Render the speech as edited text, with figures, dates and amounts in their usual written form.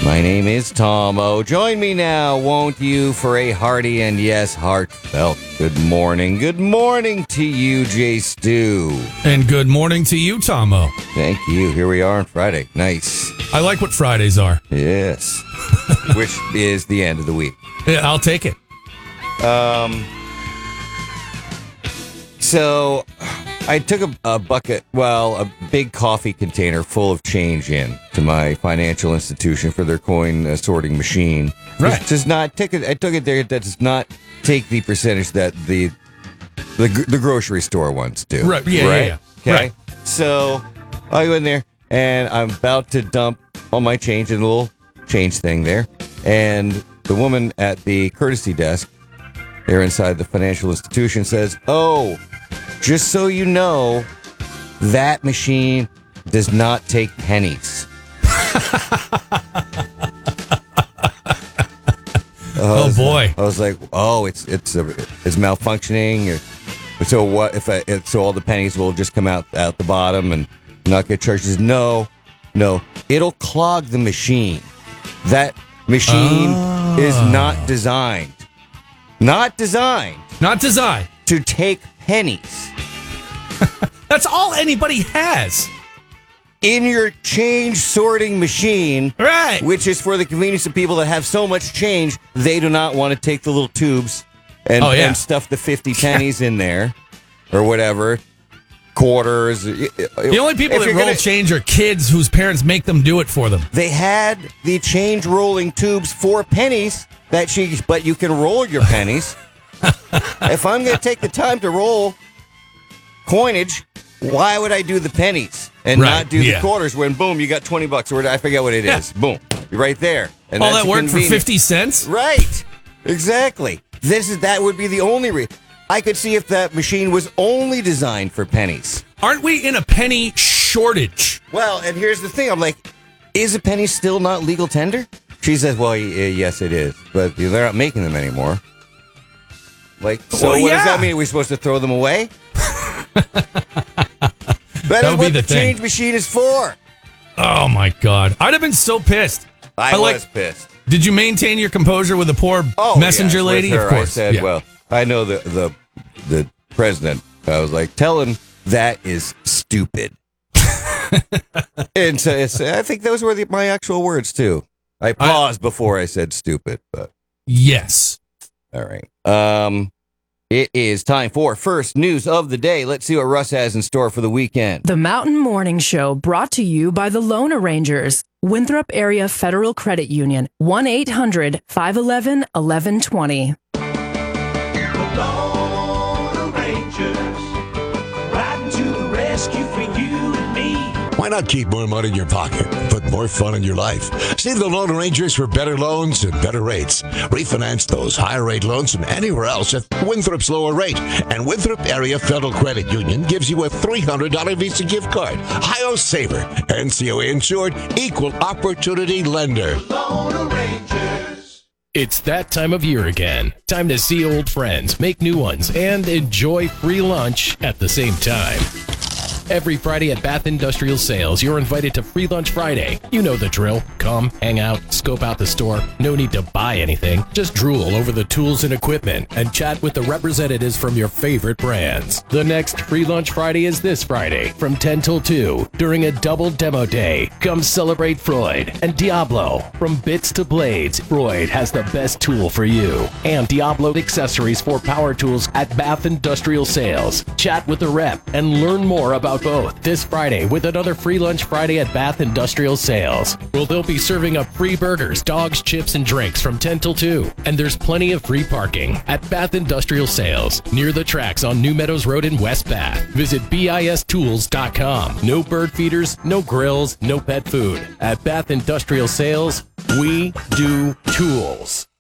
My name is Tom O. Join me now, won't you, for a hearty and, yes, heartfelt good morning. Good morning to you, Jay Stu. And good morning to you, Tomo. Thank you. Here we are on Friday. Nice. I like what Fridays are. Yes. Which is the end of the week. Yeah, I'll take it. So I took a bucket, a big coffee container full of change in to my financial institution for their coin sorting machine. Right. Which does not take it. I took it there. That does not take the percentage that the grocery store ones do. Right. Yeah. Right. Yeah. Okay. Right. So I go in there and I'm about to dump all my change in a little change thing there, and the woman at the courtesy desk there inside the financial institution says, "Oh, just so you know, that machine does not take pennies." Oh boy! I was like, "Oh, it's malfunctioning." So what if so all the pennies will just come out the bottom and not get charged? She says, No, it'll clog the machine. That machine is not designed to take pennies. That's all anybody has. In your change sorting machine, Right. which is for the convenience of people that have so much change, they do not want to take the little tubes and stuff the 50 pennies in there or whatever, quarters. The only people that roll change are kids whose parents make them do it for them. They had the change rolling tubes for pennies but you can roll your pennies. If I'm going to take the time to roll coinage, why would I do the pennies and not do the quarters when, boom, you got $20 or I forget what it is. Boom, you're right there. And all that work for 50 cents? Right. Exactly. That would be the only reason. I could see if that machine was only designed for pennies. Aren't we in a penny shortage? Well, and here's the thing. I'm like, is a penny still not legal tender? She says, well, yes, it is. But they're not making them anymore. Like, so what does that mean? Are we supposed to throw them away? That is what the change machine is for. Oh, my God. I'd have been so pissed. I was pissed. Did you maintain your composure with the poor messenger lady? With her, of course. I said, well, I know the president. I was like, tell him that is stupid. And so I think those were my actual words, too. I paused before I said stupid, but. Yes. All right. It is time for first news of the day. Let's see what Russ has in store for the weekend. The Mountain Morning Show, brought to you by the Loan Arrangers, Winthrop Area Federal Credit Union, 1-800-511-1120. The Loan Arrangers, riding to the rescue for you and me. Why not keep more money in your pocket, put more fun in your life? See the Loan Arrangers for better loans and better rates. Refinance those higher rate loans from anywhere else at Winthrop's lower rate. And Winthrop Area Federal Credit Union gives you a $300 Visa gift card. Hi-Yo Saver, NCOA insured, equal opportunity lender. Loan Arrangers. It's that time of year again. Time to see old friends, make new ones, and enjoy free lunch at the same time. Every Friday at Bath Industrial Sales, you're invited to Free Lunch Friday. You know the drill. Come, hang out, scope out the store. No need to buy anything. Just drool over the tools and equipment and chat with the representatives from your favorite brands. The next Free Lunch Friday is this Friday from 10 till 2 during a double demo day. Come celebrate Freud and Diablo. From bits to blades, Freud has the best tool for you. And Diablo accessories for power tools at Bath Industrial Sales. Chat with the rep and learn more about both this Friday with another Free Lunch Friday at Bath Industrial Sales. Well, they'll be serving up free burgers, dogs, chips, and drinks from 10 till 2. And there's plenty of free parking at Bath Industrial Sales near the tracks on New Meadows Road in West Bath. Visit BIStools.com. No bird feeders, no grills, no pet food. At Bath Industrial Sales, we do tools.